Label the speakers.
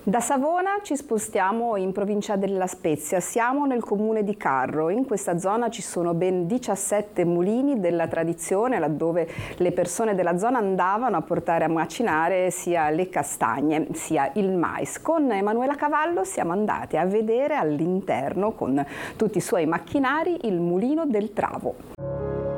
Speaker 1: Da Savona ci spostiamo in provincia della Spezia, siamo nel comune di Carro. In questa zona ci sono ben 17 mulini della tradizione, laddove le persone della zona andavano a portare a macinare sia le castagne sia il mais. Con Emanuela Cavallo siamo andate a vedere all'interno, con tutti i suoi macchinari, il mulino del Travo.